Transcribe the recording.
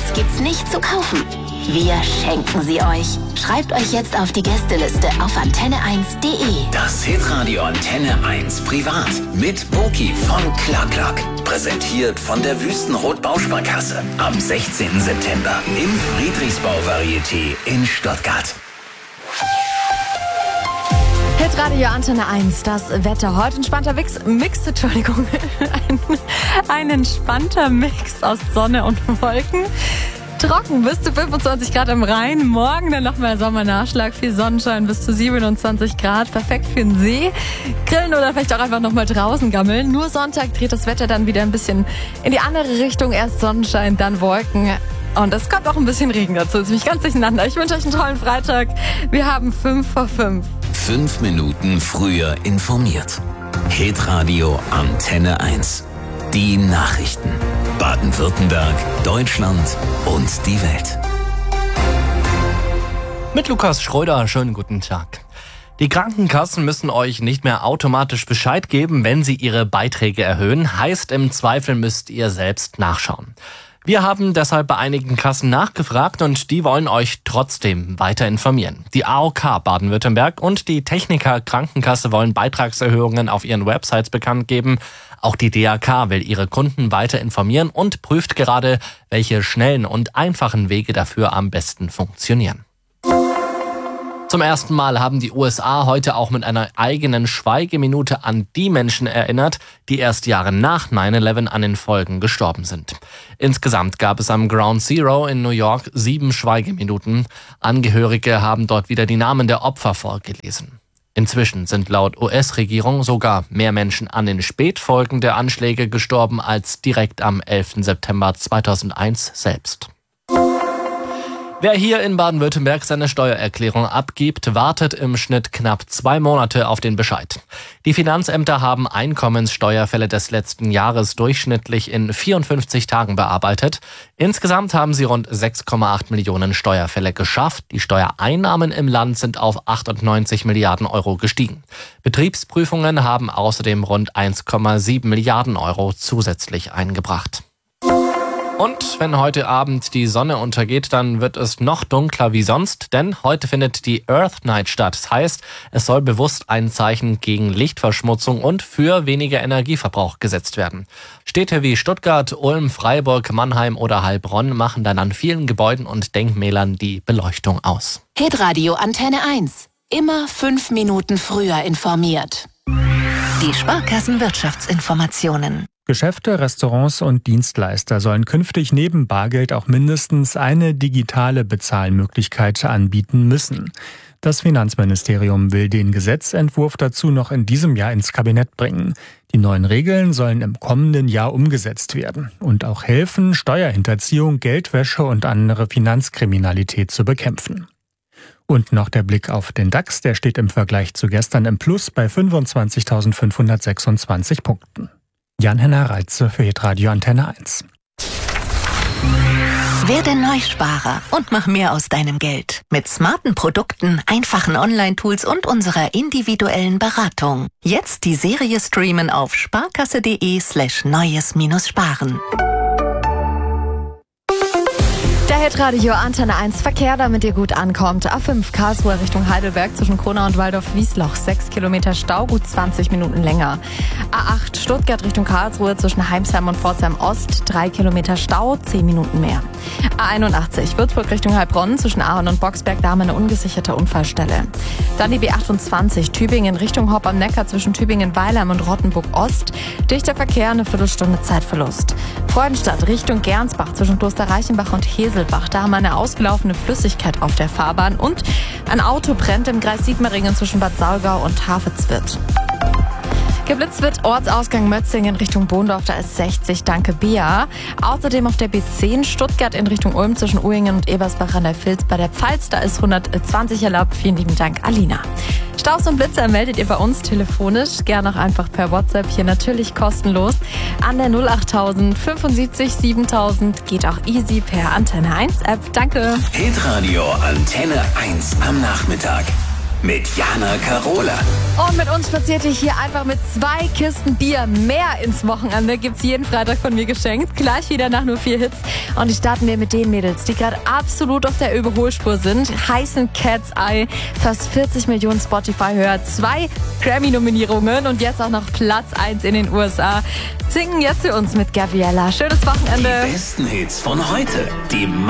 Tickets gibt's nicht zu kaufen. Wir schenken sie euch. Schreibt euch jetzt auf die Gästeliste auf antenne1.de. Das Hitradio Antenne 1 Privat mit Boki von Clark. Präsentiert von der Wüstenrot Bausparkasse. Am 16. September im Friedrichsbau Varieté in Stuttgart. Hitradio Antenne 1, das Wetter. Heute entspannter ein entspannter Mix aus Sonne und Wolken. Trocken bis zu 25 Grad am Rhein. Morgen dann nochmal Sommernachschlag, viel Sonnenschein bis zu 27 Grad. Perfekt für den See. Grillen oder vielleicht auch einfach nochmal draußen gammeln. Nur Sonntag dreht das Wetter dann wieder ein bisschen in die andere Richtung. Erst Sonnenschein, dann Wolken. Und es kommt auch ein bisschen Regen dazu. Das ist mich ganz durcheinander. Ich wünsche euch einen tollen Freitag. Wir haben 5 vor 5. 5 Minuten früher informiert. Hitradio Antenne 1. Die Nachrichten. Baden-Württemberg, Deutschland und die Welt. Mit Lukas Schröder, schönen guten Tag. Die Krankenkassen müssen euch nicht mehr automatisch Bescheid geben, wenn sie ihre Beiträge erhöhen. Heißt, im Zweifel müsst ihr selbst nachschauen. Wir haben deshalb bei einigen Kassen nachgefragt und die wollen euch trotzdem weiter informieren. Die AOK Baden-Württemberg und die Techniker Krankenkasse wollen Beitragserhöhungen auf ihren Websites bekannt geben. Auch die DAK will ihre Kunden weiter informieren und prüft gerade, welche schnellen und einfachen Wege dafür am besten funktionieren. Zum ersten Mal haben die USA heute auch mit einer eigenen Schweigeminute an die Menschen erinnert, die erst Jahre nach 9/11 an den Folgen gestorben sind. Insgesamt gab es am Ground Zero in New York 7 Schweigeminuten. Angehörige haben dort wieder die Namen der Opfer vorgelesen. Inzwischen sind laut US-Regierung sogar mehr Menschen an den Spätfolgen der Anschläge gestorben als direkt am 11. September 2001 selbst. Wer hier in Baden-Württemberg seine Steuererklärung abgibt, wartet im Schnitt knapp 2 Monate auf den Bescheid. Die Finanzämter haben Einkommenssteuerfälle des letzten Jahres durchschnittlich in 54 Tagen bearbeitet. Insgesamt haben sie rund 6,8 Millionen Steuerfälle geschafft. Die Steuereinnahmen im Land sind auf 98 Milliarden Euro gestiegen. Betriebsprüfungen haben außerdem rund 1,7 Milliarden Euro zusätzlich eingebracht. Und wenn heute Abend die Sonne untergeht, dann wird es noch dunkler wie sonst, denn heute findet die Earth Night statt. Das heißt, es soll bewusst ein Zeichen gegen Lichtverschmutzung und für weniger Energieverbrauch gesetzt werden. Städte wie Stuttgart, Ulm, Freiburg, Mannheim oder Heilbronn machen dann an vielen Gebäuden und Denkmälern die Beleuchtung aus. Hitradio Antenne 1. Immer 5 Minuten früher informiert. Die Sparkassenwirtschaftsinformationen. Geschäfte, Restaurants und Dienstleister sollen künftig neben Bargeld auch mindestens eine digitale Bezahlmöglichkeit anbieten müssen. Das Finanzministerium will den Gesetzentwurf dazu noch in diesem Jahr ins Kabinett bringen. Die neuen Regeln sollen im kommenden Jahr umgesetzt werden und auch helfen, Steuerhinterziehung, Geldwäsche und andere Finanzkriminalität zu bekämpfen. Und noch der Blick auf den DAX, der steht im Vergleich zu gestern im Plus bei 25.526 Punkten. Jan-Henner Reitze für Hitradio Antenne 1. Werde Neusparer und mach mehr aus deinem Geld. Mit smarten Produkten, einfachen Online-Tools und unserer individuellen Beratung. Jetzt die Serie streamen auf sparkasse.de/neues-sparen. Der Hitradio Antenne 1 Verkehr, damit ihr gut ankommt. A5 Karlsruhe Richtung Heidelberg zwischen Kronau und Waldorf-Wiesloch. 6 Kilometer Stau, gut 20 Minuten länger. A8 Stuttgart Richtung Karlsruhe zwischen Heimsheim und Pforzheim Ost. 3 Kilometer Stau, 10 Minuten mehr. A81 Würzburg Richtung Heilbronn zwischen Aachen und Boxberg. Da haben wir eine ungesicherte Unfallstelle. Dann die B28 Tübingen Richtung Hopp am Neckar zwischen Tübingen-Weilheim und Rottenburg Ost. Dichter Verkehr, eine Viertelstunde Zeitverlust. Freudenstadt Richtung Gernsbach zwischen Kloster Reichenbach und Heselbach. Da haben wir eine ausgelaufene Flüssigkeit auf der Fahrbahn und ein Auto brennt im Kreis Sigmaringen zwischen Bad Saulgau und Hafetzwirth. Geblitzt wird Ortsausgang Mötzingen Richtung Bohndorf, da ist 60, danke Bea. Außerdem auf der B10 Stuttgart in Richtung Ulm zwischen Uhingen und Ebersbach an der Vils bei der Pfalz, da ist 120 erlaubt. Vielen lieben Dank, Alina. Staus und Blitzer meldet ihr bei uns telefonisch, gerne auch einfach per WhatsApp, hier natürlich kostenlos. An der 08000 75 7000 geht auch easy per Antenne 1 App. Danke. Hitradio Antenne 1 am Nachmittag. mit Jana Karola. Und mit uns spaziert ihr hier einfach mit 2 Kisten Bier mehr ins Wochenende. Gibt's jeden Freitag von mir geschenkt. Gleich wieder nach nur 4 Hits. Und die starten wir mit den Mädels, die gerade absolut auf der Überholspur sind. Heißen Cat's Eye, fast 40 Millionen Spotify-Hörer, 2 Grammy-Nominierungen und jetzt auch noch Platz 1 in den USA. Singen jetzt für uns mit Gabriella. Schönes Wochenende. Die besten Hits von heute. Die